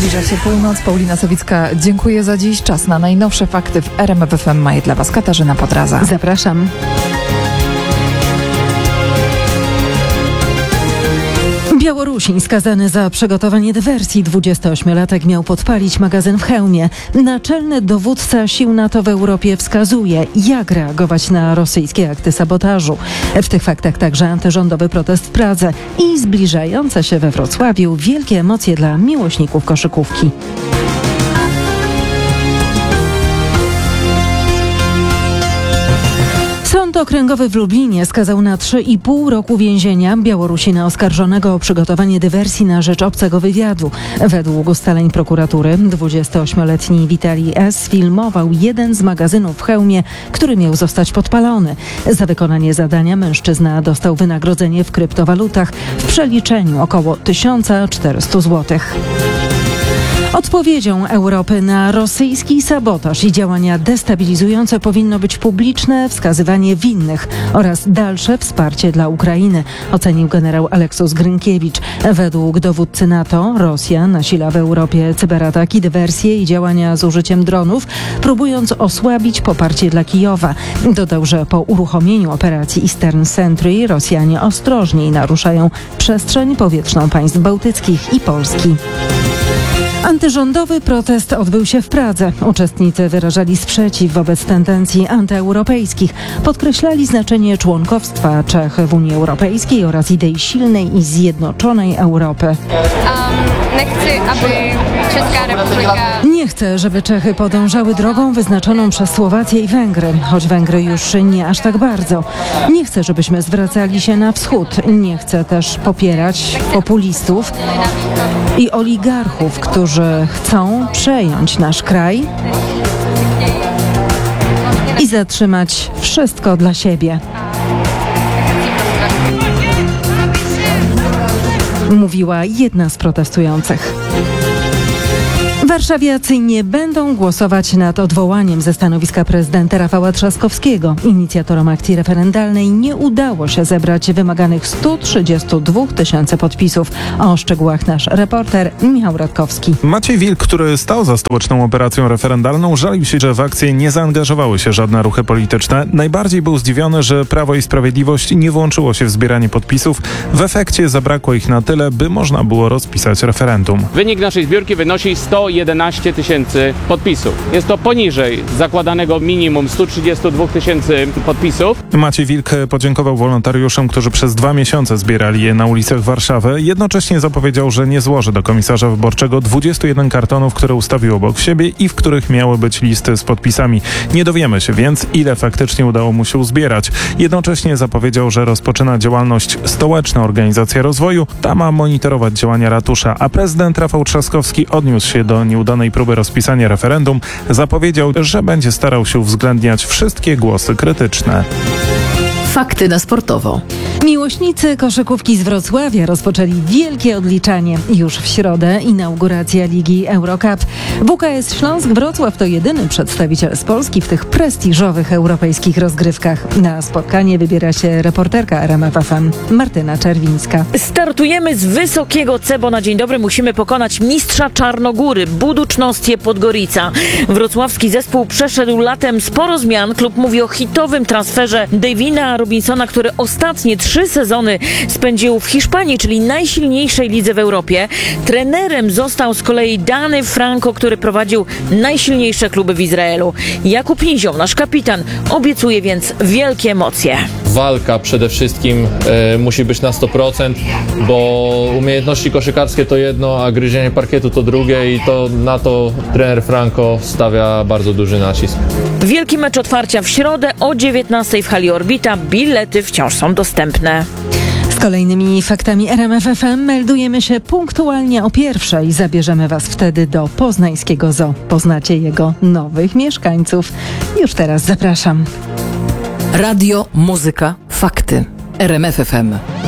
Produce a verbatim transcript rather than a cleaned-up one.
Zbliża się północ. Paulina Sawicka, dziękuję za dziś. Czas na najnowsze fakty w R M F F M. Ma je dla Was Katarzyna Podraza. Zapraszam. Białorusin skazany za przygotowanie dywersji. dwudziestoośmiolatek miał podpalić magazyn w Chełmie. Naczelny dowódca sił NATO w Europie wskazuje, jak reagować na rosyjskie akty sabotażu. W tych faktach także antyrządowy protest w Pradze i zbliżające się we Wrocławiu wielkie emocje dla miłośników koszykówki. Sąd okręgowy w Lublinie skazał na trzy i pół roku więzienia Białorusina oskarżonego o przygotowanie dywersji na rzecz obcego wywiadu. Według ustaleń prokuratury dwudziestoośmioletni Witalij S. filmował jeden z magazynów w Chełmie, który miał zostać podpalony. Za wykonanie zadania mężczyzna dostał wynagrodzenie w kryptowalutach w przeliczeniu około tysiąc czterysta złotych. Odpowiedzią Europy na rosyjski sabotaż i działania destabilizujące powinno być publiczne wskazywanie winnych oraz dalsze wsparcie dla Ukrainy, ocenił generał Aleksus Grynkiewicz. Według dowódcy NATO Rosja nasila w Europie cyberataki, dywersje i działania z użyciem dronów, próbując osłabić poparcie dla Kijowa. Dodał, że po uruchomieniu operacji Eastern Sentry Rosjanie ostrożniej naruszają przestrzeń powietrzną państw bałtyckich i Polski. Antyrządowy protest odbył się w Pradze. Uczestnicy wyrażali sprzeciw wobec tendencji antyeuropejskich. Podkreślali znaczenie członkostwa Czech w Unii Europejskiej oraz idei silnej i zjednoczonej Europy. Um, nie chcę, aby Czeska Republika... Nie chcę, żeby Czechy podążały drogą wyznaczoną przez Słowację i Węgry, choć Węgry już nie aż tak bardzo. Nie chcę, żebyśmy zwracali się na wschód. Nie chcę też popierać populistów i oligarchów, którzy chcą przejąć nasz kraj i zatrzymać wszystko dla siebie. Mówiła jedna z protestujących. Warszawiacy nie będą głosować nad odwołaniem ze stanowiska prezydenta Rafała Trzaskowskiego. Inicjatorom akcji referendalnej nie udało się zebrać wymaganych sto trzydzieści dwa tysięcy podpisów. O szczegółach nasz reporter Michał Radkowski. Maciej Wilk, który stał za stołeczną operacją referendalną, żalił się, że w akcję nie zaangażowały się żadne ruchy polityczne. Najbardziej był zdziwiony, że Prawo i Sprawiedliwość nie włączyło się w zbieranie podpisów. W efekcie zabrakło ich na tyle, by można było rozpisać referendum. Wynik naszej zbiórki wynosi sto jedenaście tysięcy podpisów. Jest to poniżej zakładanego minimum sto trzydzieści dwa tysięcy podpisów. Maciej Wilk podziękował wolontariuszom, którzy przez dwa miesiące zbierali je na ulicach Warszawy. Jednocześnie zapowiedział, że nie złoży do komisarza wyborczego dwudziestu jeden kartonów, które ustawił obok siebie i w których miały być listy z podpisami. Nie dowiemy się więc, ile faktycznie udało mu się uzbierać. Jednocześnie zapowiedział, że rozpoczyna działalność Stołeczna Organizacja Rozwoju. Ta ma monitorować działania ratusza, a prezydent Rafał Trzaskowski odniósł się do nieudanej próby rozpisania referendum. Zapowiedział, że będzie starał się uwzględniać wszystkie głosy krytyczne. Fakty na sportowo. Miłośnicy koszykówki z Wrocławia rozpoczęli wielkie odliczanie. Już w środę inauguracja Ligi Eurocup. W K S Śląsk Wrocław to jedyny przedstawiciel z Polski w tych prestiżowych europejskich rozgrywkach. Na spotkanie wybiera się reporterka R M F F M Martyna Czerwińska. Startujemy z wysokiego C, bo na dzień dobry musimy pokonać mistrza Czarnogóry, Buducznostie Podgorica. Wrocławski zespół przeszedł latem sporo zmian. Klub mówi o hitowym transferze Davina Robinsona, który ostatnie trzy sezony spędził w Hiszpanii, czyli najsilniejszej lidze w Europie. Trenerem został z kolei Dany Franco, który prowadził najsilniejsze kluby w Izraelu. Jakub Nizioł, nasz kapitan, obiecuje więc wielkie emocje. Walka przede wszystkim e, musi być na sto procent, bo umiejętności koszykarskie to jedno, a gryzienie parkietu to drugie i to na to trener Franco stawia bardzo duży nacisk. Wielki mecz otwarcia w środę o dziewiętnastej w hali Orbita. Bilety wciąż są dostępne. Z kolejnymi faktami R M F F M meldujemy się punktualnie o pierwszej. Zabierzemy Was wtedy do poznańskiego zoo. Poznacie jego nowych mieszkańców. Już teraz zapraszam. Radio, muzyka, fakty. R M F F M.